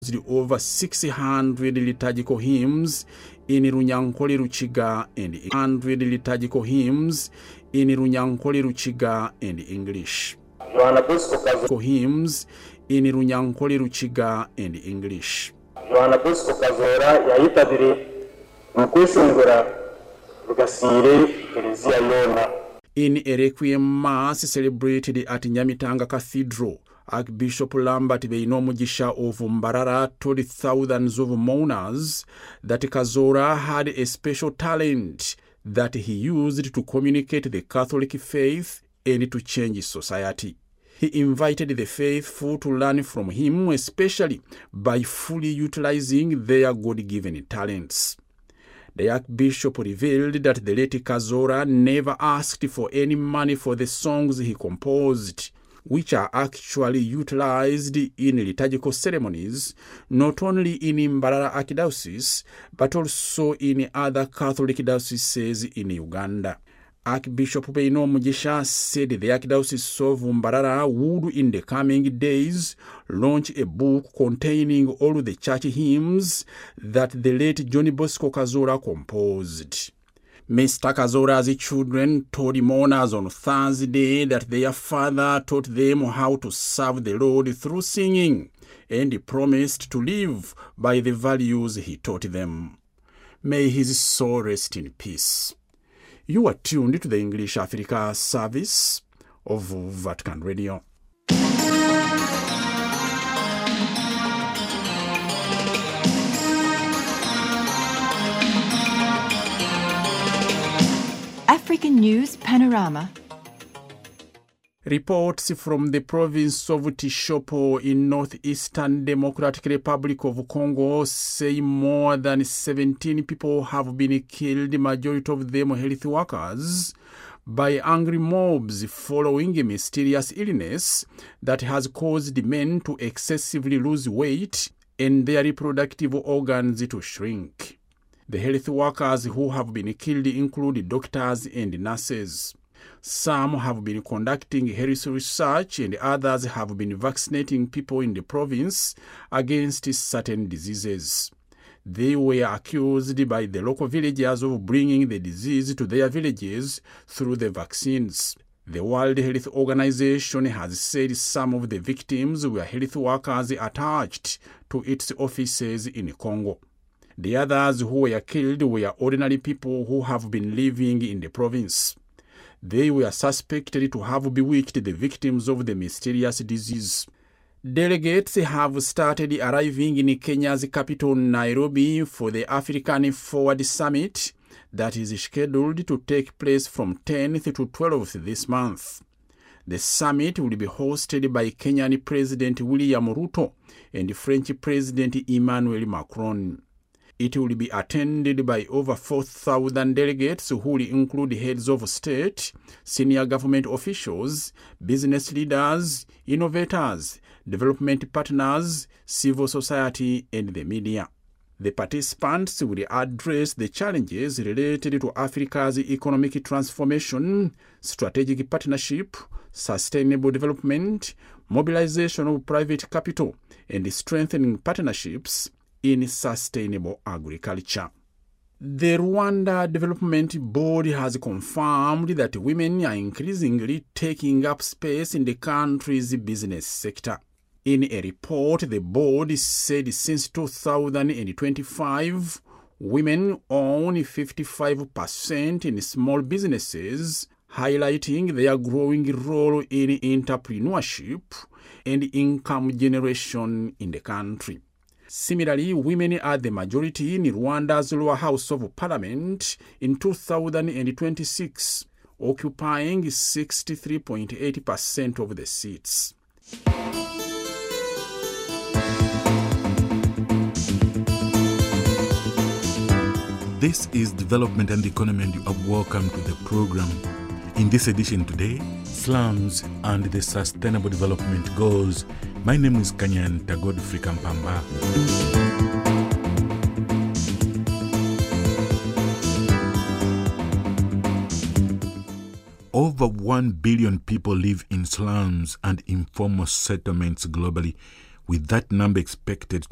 over 600 liturgical hymns in Runyankole Ruchiga and 100 liturgical hymns in Runyankole Ruchiga and English. Hymns in Runyankole Ruchiga and English. Yohana Bosco Kazora yayitabire mukwesengura rugasire Eklezia yona. In a requiem mass celebrated at Nyamitanga Cathedral, Archbishop Lambert Beinomugisha of Mbarara told thousands of mourners that Kazora had a special talent that he used to communicate the Catholic faith and to change society. He invited the faithful to learn from him, especially by fully utilizing their God-given talents. The Archbishop revealed that the late Kazora never asked for any money for the songs he composed, which are actually utilized in liturgical ceremonies, not only in Mbarara Archdiocese, but also in other Catholic dioceses in Uganda. Archbishop Beinomugisha said the Archdiocese of Mbarara would in the coming days launch a book containing all the church hymns that the late John Bosco Kazora composed. Mr. Kazora's children told mourners on Thursday that their father taught them how to serve the Lord through singing, and he promised to live by the values he taught them. May his soul rest in peace. You are tuned to the English Africa service of Vatican Radio. African News Panorama. Reports from the province of Tishopo in northeastern Democratic Republic of Congo say more than 17 people have been killed, majority of them health workers, by angry mobs following a mysterious illness that has caused men to excessively lose weight and their reproductive organs to shrink. The health workers who have been killed include doctors and nurses. Some have been conducting health research and others have been vaccinating people in the province against certain diseases. They were accused by the local villagers of bringing the disease to their villages through the vaccines. The World Health Organization has said some of the victims were health workers attached to its offices in Congo. The others who were killed were ordinary people who have been living in the province. They were suspected to have bewitched the victims of the mysterious disease. Delegates have started arriving in Kenya's capital, Nairobi, for the African Forward Summit that is scheduled to take place from 10th to 12th this month. The summit will be hosted by Kenyan President William Ruto and French President Emmanuel Macron. It will be attended by over 4,000 delegates who will include heads of state, senior government officials, business leaders, innovators, development partners, civil society, and the media. The participants will address the challenges related to Africa's economic transformation, strategic partnership, sustainable development, mobilization of private capital, and strengthening partnerships in sustainable agriculture. The Rwanda Development Board has confirmed that women are increasingly taking up space in the country's business sector. In a report, the board said since 2025, women own 55% in small businesses, highlighting their growing role in entrepreneurship and income generation in the country. Similarly, women are the majority in Rwanda's lower house of parliament in 2026, occupying 63.8% of the seats. This is Development and Economy, and you are welcome to the program. In this edition today, slums and the sustainable development goals. My name is Kanyanta Godfrey Kampamba. Over 1 billion people live in slums and informal settlements globally, with that number expected to